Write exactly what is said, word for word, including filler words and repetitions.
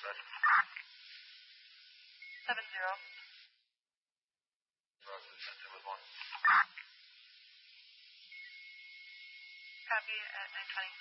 Roger. Seven zero. Roger, ten two with one. Copy at nine twenty.